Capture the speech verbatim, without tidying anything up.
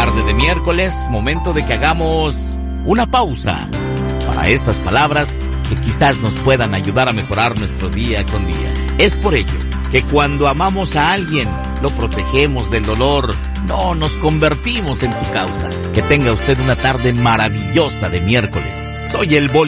tarde de miércoles, momento de que hagamos una pausa para estas palabras que quizás nos puedan ayudar a mejorar nuestro día con día. Es por ello que cuando amamos a alguien, lo protegemos del dolor, no nos convertimos en su causa. Que tenga usted una tarde maravillosa de miércoles. Soy el Boli.